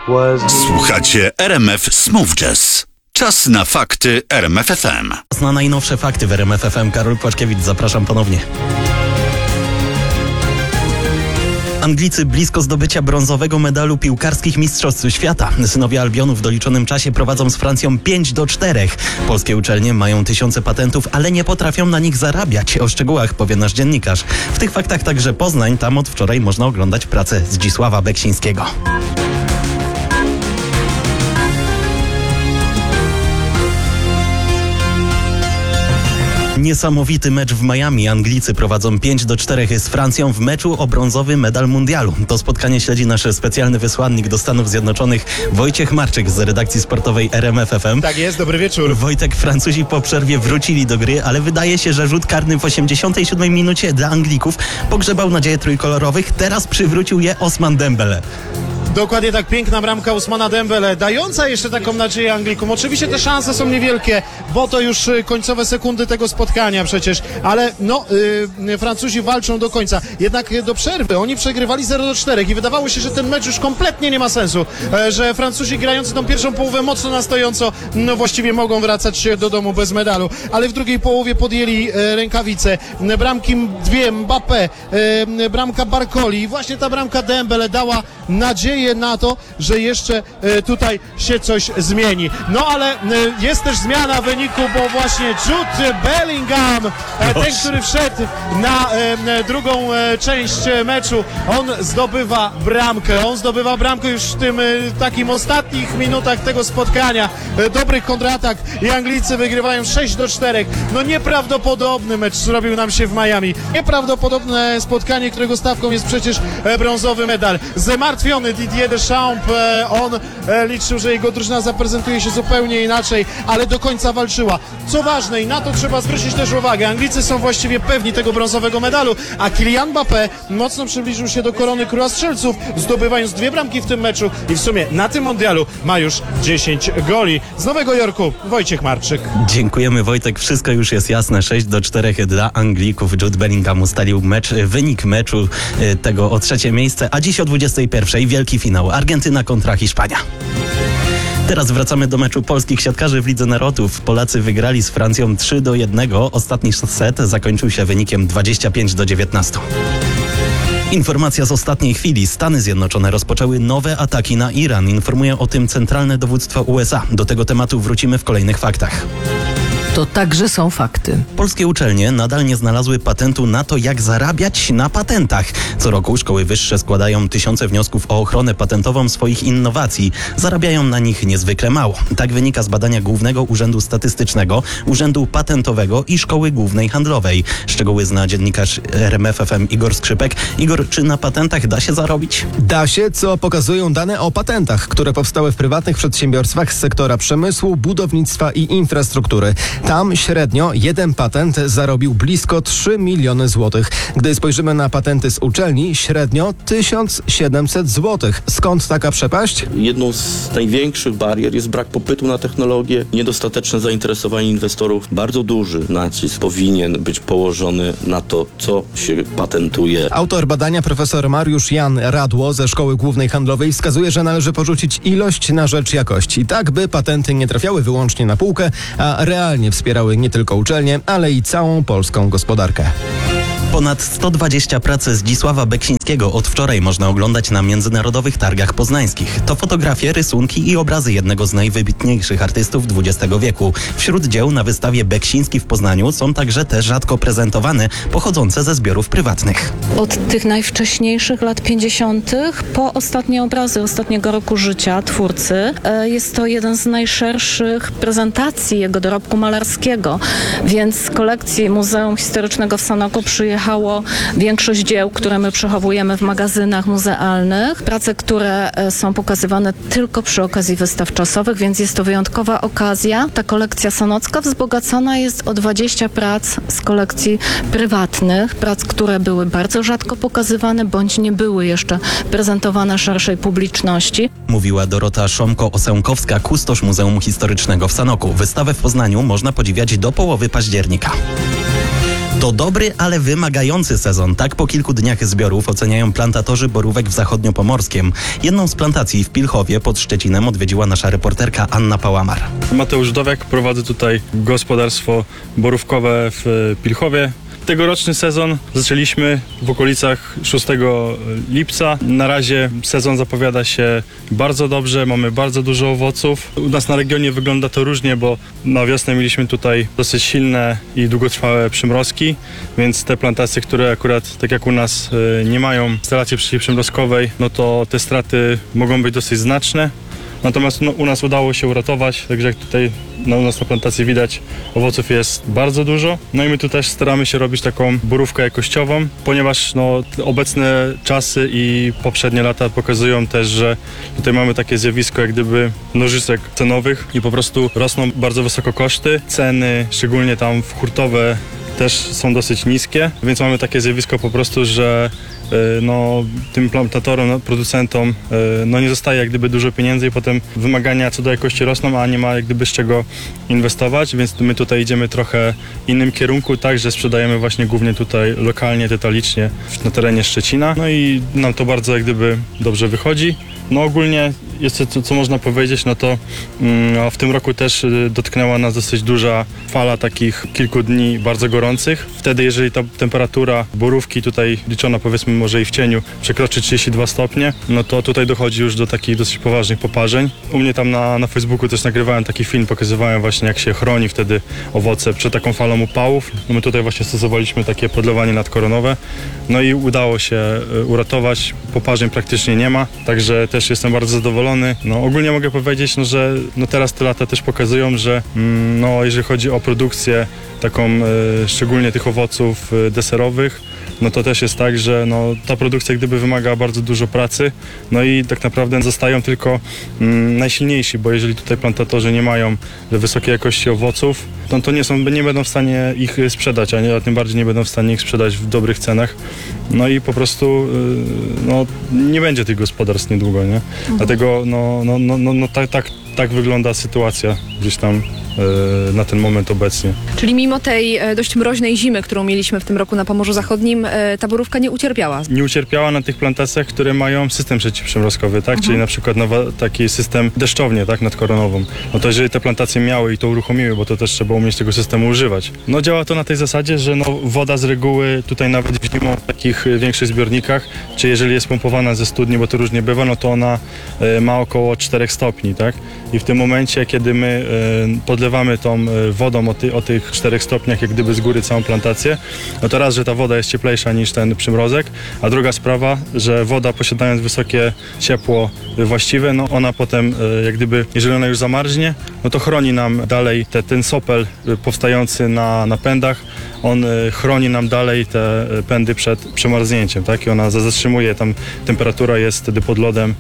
Słuchacie RMF Smooth Jazz. Czas na fakty RMF FM. Czas na najnowsze fakty w RMF FM. Karol Płaczkiewicz, zapraszam ponownie. Anglicy blisko zdobycia brązowego medalu piłkarskich Mistrzostw Świata. Synowie Albionu w doliczonym czasie prowadzą z Francją 5-4. Polskie uczelnie mają tysiące patentów, ale nie potrafią na nich zarabiać. O szczegółach powie nasz dziennikarz. W tych faktach także Poznań. Tam od wczoraj można oglądać pracę Zdzisława Beksińskiego. Niesamowity mecz w Miami. Anglicy prowadzą 5-4 z Francją w meczu o brązowy medal mundialu. To spotkanie śledzi nasz specjalny wysłannik do Stanów Zjednoczonych Wojciech Marczyk z redakcji sportowej RMF FM. Tak jest, dobry wieczór. Wojtek, Francuzi po przerwie wrócili do gry, ale wydaje się, że rzut karny w 87 minucie dla Anglików pogrzebał nadzieje trójkolorowych. Teraz przywrócił je Ousmane Dembele. Dokładnie tak, piękna bramka Ousmana Dembele, dająca jeszcze taką nadzieję Anglikom. Oczywiście te szanse są niewielkie, bo to już końcowe sekundy tego spotkania przecież, ale Francuzi walczą do końca. Jednak do przerwy oni przegrywali 0-4 i wydawało się, że ten mecz już kompletnie nie ma sensu, że Francuzi grający tą pierwszą połowę mocno na stojąco, właściwie mogą wracać się do domu bez medalu, ale w drugiej połowie podjęli rękawice. Bramki dwie Mbappé, bramka Barcoli i właśnie ta bramka Dembele dała nadzieję na to, że jeszcze tutaj się coś zmieni. No ale jest też zmiana wyniku, bo właśnie Jude Bellingham, ten, który wszedł na drugą część meczu, on zdobywa bramkę. On zdobywa bramkę już w tym takim ostatnich minutach tego spotkania. Dobry kontratak i Anglicy wygrywają 6-4. No nieprawdopodobny mecz zrobił nam się w Miami. Nieprawdopodobne spotkanie, którego stawką jest przecież brązowy medal. Zmartwiony Didier Deschamps, on liczył, że jego drużyna zaprezentuje się zupełnie inaczej, ale do końca walczyła. Co ważne i na to trzeba zwrócić też uwagę, Anglicy są właściwie pewni tego brązowego medalu, a Kylian Mbappé mocno przybliżył się do korony króla strzelców, zdobywając 2 bramki w tym meczu i w sumie na tym mundialu ma już 10 goli. Z Nowego Jorku Wojciech Marczyk. Dziękujemy, Wojtek, wszystko już jest jasne. 6-4 dla Anglików. Jude Bellingham ustalił wynik meczu tego o 3. miejsce, a dziś o 21:00 wielki finał Argentyna kontra Hiszpania. Teraz wracamy do meczu polskich siatkarzy w Lidze Narodów. Polacy wygrali z Francją 3-1. Ostatni set zakończył się wynikiem 25-19. Informacja z ostatniej chwili. Stany Zjednoczone rozpoczęły nowe ataki na Iran. Informuje o tym Centralne Dowództwo USA. Do tego tematu wrócimy w kolejnych faktach. To także są fakty. Polskie uczelnie nadal nie znalazły patentu na to, jak zarabiać na patentach. Co roku szkoły wyższe składają tysiące wniosków o ochronę patentową swoich innowacji. Zarabiają na nich niezwykle mało. Tak wynika z badania Głównego Urzędu Statystycznego, Urzędu Patentowego i Szkoły Głównej Handlowej. Szczegóły zna dziennikarz RMF FM Igor Skrzypek. Igor, czy na patentach da się zarobić? Da się, co pokazują dane o patentach, które powstały w prywatnych przedsiębiorstwach z sektora przemysłu, budownictwa i infrastruktury. Tam średnio jeden patent zarobił blisko 3 miliony złotych. Gdy spojrzymy na patenty z uczelni, średnio 1700 złotych. Skąd taka przepaść? Jedną z największych barier jest brak popytu na technologię, niedostateczne zainteresowanie inwestorów. Bardzo duży nacisk powinien być położony na to, co się patentuje. Autor badania profesor Mariusz Jan Radło ze Szkoły Głównej Handlowej wskazuje, że należy porzucić ilość na rzecz jakości. Tak, by patenty nie trafiały wyłącznie na półkę, a realnie wspierały nie tylko uczelnie, ale i całą polską gospodarkę. Ponad 120 prac Zdzisława Beksińskiego od wczoraj można oglądać na międzynarodowych targach poznańskich. To fotografie, rysunki i obrazy jednego z najwybitniejszych artystów XX wieku. Wśród dzieł na wystawie Beksiński w Poznaniu są także te rzadko prezentowane, pochodzące ze zbiorów prywatnych. Od tych najwcześniejszych lat 50. po ostatnie obrazy ostatniego roku życia twórcy. Jest to jeden z najszerszych prezentacji jego dorobku malarskiego, więc z kolekcji Muzeum Historycznego w Sanoku przyjechało większość dzieł, które my przechowujemy w magazynach muzealnych. Prace, które są pokazywane tylko przy okazji wystaw czasowych, więc jest to wyjątkowa okazja. Ta kolekcja sanocka wzbogacona jest o 20 prac z kolekcji prywatnych. Prac, które były bardzo rzadko pokazywane, bądź nie były jeszcze prezentowane szerszej publiczności. Mówiła Dorota Szomko-Osękowska, kustosz Muzeum Historycznego w Sanoku. Wystawę w Poznaniu można podziwiać do połowy października. To dobry, ale wymagający sezon. Tak po kilku dniach zbiorów oceniają plantatorzy borówek w Zachodniopomorskiem. Jedną z plantacji w Pilchowie pod Szczecinem odwiedziła nasza reporterka Anna Pałamar. Mateusz Dowiak, prowadzę tutaj gospodarstwo borówkowe w Pilchowie. Tegoroczny sezon zaczęliśmy w okolicach 6 lipca. Na razie sezon zapowiada się bardzo dobrze, mamy bardzo dużo owoców. U nas na regionie wygląda to różnie, bo na wiosnę mieliśmy tutaj dosyć silne i długotrwałe przymrozki, więc te plantacje, które akurat tak jak u nas nie mają instalacji przeciwprzymrozkowej, no to te straty mogą być dosyć znaczne. Natomiast u nas udało się uratować, także jak tutaj u nas na plantacji widać, owoców jest bardzo dużo. No i my tu też staramy się robić taką borówkę jakościową, ponieważ obecne czasy i poprzednie lata pokazują też, że tutaj mamy takie zjawisko jak gdyby nożyczek cenowych i po prostu rosną bardzo wysoko koszty. Ceny, szczególnie tam hurtowe, też są dosyć niskie, więc mamy takie zjawisko po prostu, że tym plantatorom, producentom nie zostaje jak gdyby dużo pieniędzy i potem wymagania co do jakości rosną, a nie ma jak gdyby z czego inwestować, więc my tutaj idziemy trochę innym kierunku, tak, że sprzedajemy właśnie głównie tutaj lokalnie, detalicznie na terenie Szczecina, no i nam to bardzo jak gdyby dobrze wychodzi. No ogólnie jest co można powiedzieć, no to w tym roku też dotknęła nas dosyć duża fala takich kilku dni bardzo gorących. Wtedy jeżeli ta temperatura borówki tutaj liczona powiedzmy może i w cieniu przekroczy 32 stopnie, no to tutaj dochodzi już do takich dosyć poważnych poparzeń. U mnie tam na Facebooku też nagrywałem taki film, pokazywałem właśnie jak się chroni wtedy owoce przed taką falą upałów. No my tutaj właśnie stosowaliśmy takie podlewanie nadkoronowe, no i udało się uratować, poparzeń praktycznie nie ma, także też jestem bardzo zadowolony. No, ogólnie mogę powiedzieć, że teraz te lata też pokazują, że jeżeli chodzi o produkcję taką szczególnie tych owoców deserowych, no to też jest tak, że ta produkcja gdyby wymaga bardzo dużo pracy, no i tak naprawdę zostają tylko najsilniejsi, bo jeżeli tutaj plantatorzy nie mają wysokiej jakości owoców, to nie będą w stanie ich sprzedać, a tym bardziej nie będą w stanie ich sprzedać w dobrych cenach. No i po prostu nie będzie tych gospodarstw niedługo, nie? Dlatego tak wygląda sytuacja gdzieś tam na ten moment obecnie. Czyli mimo tej dość mroźnej zimy, którą mieliśmy w tym roku na Pomorzu Zachodnim, ta borówka nie ucierpiała? Nie ucierpiała na tych plantacjach, które mają system przeciwprzymrozkowy, tak? Czyli na przykład taki system deszczownie, tak? Nadkoronową. No to jeżeli te plantacje miały i to uruchomiły, bo to też trzeba umieć tego systemu używać. No działa to na tej zasadzie, że woda z reguły tutaj nawet zimą w takich większych zbiornikach, czy jeżeli jest pompowana ze studni, bo to różnie bywa, no to ona ma około 4 stopni, tak? I w tym momencie, kiedy my podlewamy tą wodą o tych 4 stopniach, jak gdyby z góry całą plantację, no to raz, że ta woda jest cieplejsza niż ten przymrozek, a druga sprawa, że woda posiadając wysokie ciepło właściwe, no ona potem jak gdyby, jeżeli ona już zamarznie, no to chroni nam dalej ten sopel powstający na pędach, on chroni nam dalej te pędy przed przemarznięciem, tak? I ona zatrzymuje, tam temperatura jest wtedy pod lodem,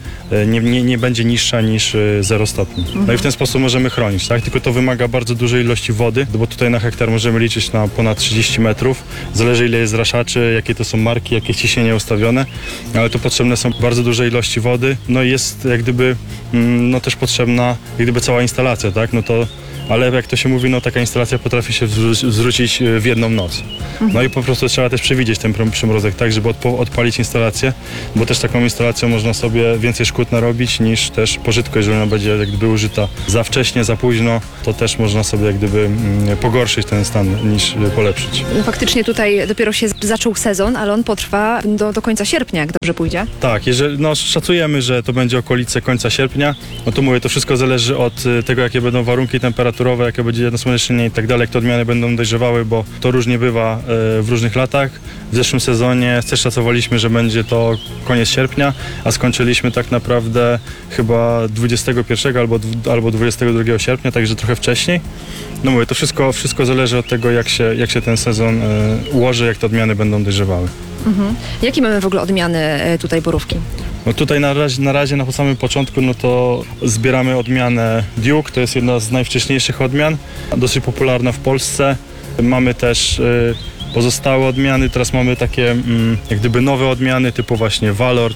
nie będzie niższa niż 0 stopni. No i w ten sposób możemy chronić, tak? Tylko to wymaga bardzo dużej ilości wody, bo tutaj na hektar możemy liczyć na ponad 30 metrów. Zależy ile jest zraszaczy, jakie to są marki, jakie ciśnienie ustawione, ale tu potrzebne są bardzo duże ilości wody. No i jest jak gdyby też potrzebna jak gdyby cała instalacja, tak? No to ale jak to się mówi, taka instalacja potrafi się zwrócić w jedną noc. No i po prostu trzeba też przewidzieć ten przymrozek, tak, żeby odpalić instalację, bo też taką instalacją można sobie więcej szkód narobić niż też pożytku, jeżeli ona będzie jak gdyby użyta za wcześnie, za późno, to też można sobie jak gdyby pogorszyć ten stan niż polepszyć. No faktycznie tutaj dopiero się zaczął sezon, ale on potrwa do końca sierpnia, jak dobrze pójdzie. Tak, szacujemy, że to będzie okolice końca sierpnia. No to mówię, to wszystko zależy od tego, jakie będą warunki temperaturowe, jakie będzie jednosłonecznienie i tak dalej, jak te odmiany będą dojrzewały, bo to różnie bywa w różnych latach. W zeszłym sezonie też szacowaliśmy, że będzie to koniec sierpnia, a skończyliśmy tak naprawdę chyba 21 albo 22 sierpnia, także trochę wcześniej. No mówię, to wszystko zależy od tego, jak się ten sezon ułoży, jak te odmiany będą dojrzewały. Jakie mamy w ogóle odmiany tutaj borówki? No tutaj na razie na samym początku to zbieramy odmianę Duke, to jest jedna z najwcześniejszych odmian, dosyć popularna w Polsce. Mamy też pozostałe odmiany, teraz mamy takie jak gdyby nowe odmiany typu właśnie Valor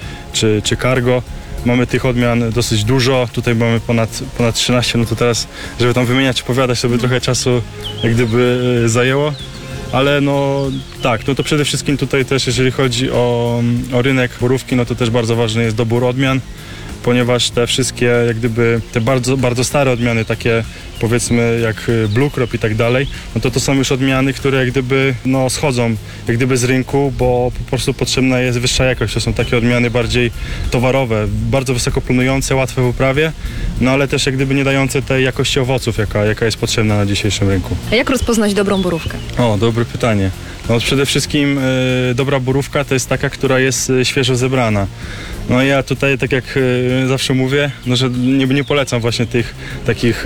czy Cargo. Mamy tych odmian dosyć dużo, tutaj mamy ponad 13, no to teraz, żeby tam wymieniać, opowiadać, to by trochę czasu jak gdyby zajęło. ale no tak, no to przede wszystkim tutaj też, jeżeli chodzi o rynek borówki, no to też bardzo ważny jest dobór odmian, ponieważ te wszystkie, jak gdyby, te bardzo, bardzo stare odmiany, takie powiedzmy jak Blue Crop i tak dalej, no to są już odmiany, które jak gdyby no, schodzą jak gdyby z rynku, bo po prostu potrzebna jest wyższa jakość. To są takie odmiany bardziej towarowe, bardzo wysoko planujące, łatwe w uprawie, no ale też jak gdyby nie dające tej jakości owoców, jaka jest potrzebna na dzisiejszym rynku. A jak rozpoznać dobrą borówkę? O, dobre pytanie. No przede wszystkim dobra borówka to jest taka, która jest świeżo zebrana. No ja tutaj, tak jak zawsze mówię, no, że nie polecam właśnie tych takich,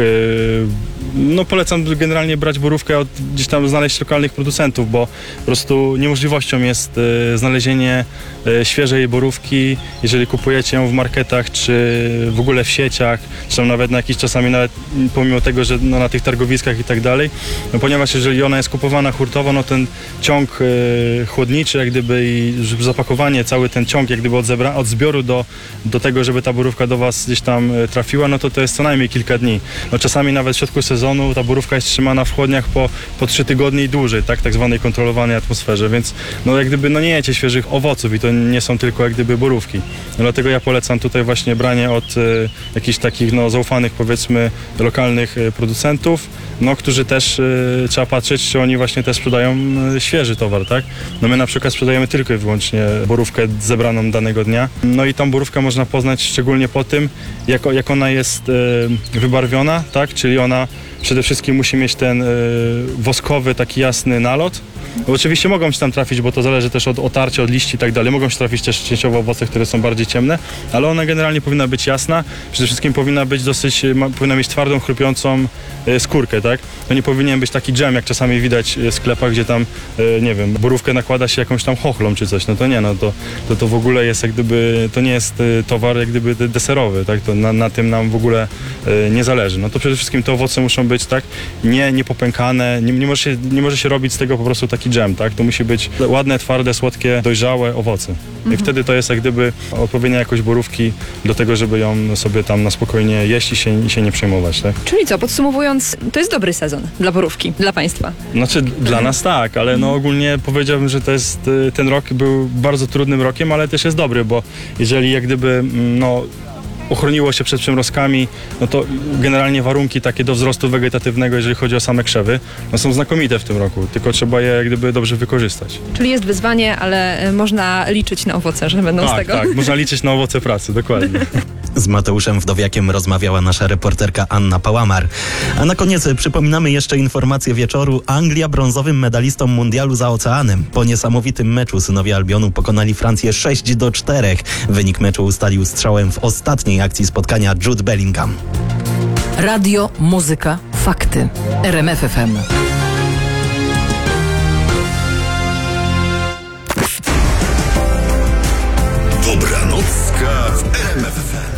no polecam generalnie brać borówkę od gdzieś tam znaleźć lokalnych producentów, bo po prostu niemożliwością jest znalezienie świeżej borówki, jeżeli kupujecie ją w marketach, czy w ogóle w sieciach, czy tam nawet na jakiś czasami nawet pomimo tego, że no, na tych targowiskach i tak dalej, no ponieważ jeżeli ona jest kupowana hurtowo, no ten ciąg chłodniczy jak gdyby i zapakowanie, cały ten ciąg jak gdyby od zbioru do tego, żeby ta borówka do was gdzieś tam trafiła, no to jest co najmniej kilka dni. No czasami nawet w środku sezonu ta borówka jest trzymana w chłodniach po 3 tygodnie i dłużej, tak zwanej kontrolowanej atmosferze, więc no jak gdyby no nie jecie świeżych owoców i to nie są tylko jak gdyby borówki. No, dlatego ja polecam tutaj właśnie branie od jakichś takich no zaufanych powiedzmy lokalnych producentów, no którzy też trzeba patrzeć, czy oni właśnie też sprzedają świeży towar, tak? No my na przykład sprzedajemy tylko i wyłącznie borówkę zebraną danego dnia. No i tą borówkę można poznać szczególnie po tym, jak ona jest wybarwiona, tak? Czyli ona przede wszystkim musi mieć ten woskowy, taki jasny nalot. Bo oczywiście mogą się tam trafić, bo to zależy też od otarcia, od liści i tak dalej. Mogą się trafić też częściowo owoce, które są bardziej ciemne, ale ona generalnie powinna być jasna. Przede wszystkim powinna być powinna mieć twardą, chrupiącą skórkę, tak? To nie powinien być taki dżem, jak czasami widać w sklepach, gdzie tam, nie wiem, borówkę nakłada się jakąś tam chochlą czy coś. No to nie, no to w ogóle jest jak gdyby, to nie jest towar jak gdyby deserowy, tak? To na tym nam w ogóle nie zależy. No to przede wszystkim te owoce muszą być, tak? Nie popękane, nie może się robić z tego po prostu taki dżem, tak? To musi być ładne, twarde, słodkie, dojrzałe owoce. I wtedy to jest jak gdyby odpowiednia jakość borówki do tego, żeby ją sobie tam na spokojnie jeść i się nie przejmować, tak? Czyli co, podsumowując, to jest dobry sezon dla borówki, dla państwa. Znaczy dla nas tak, ale no ogólnie powiedziałbym, że to jest, ten rok był bardzo trudnym rokiem, ale też jest dobry, bo jeżeli jak gdyby, no uchroniło się przed przymrozkami, no to generalnie warunki takie do wzrostu wegetatywnego, jeżeli chodzi o same krzewy, no są znakomite w tym roku, tylko trzeba je jak gdyby dobrze wykorzystać. Czyli jest wyzwanie, ale można liczyć na owoce, że będą z tego. Tak, można liczyć na owoce pracy, dokładnie. Z Mateuszem Wdowiakiem rozmawiała nasza reporterka Anna Pałamar. A na koniec przypominamy jeszcze informację wieczoru. Anglia brązowym medalistą mundialu za oceanem. Po niesamowitym meczu synowie Albionu pokonali Francję 6-4. Wynik meczu ustalił strzałem w ostatniej akcji spotkania Jude Bellingham. Radio, muzyka, fakty. RMF FM. Dobranocka w RMF FM.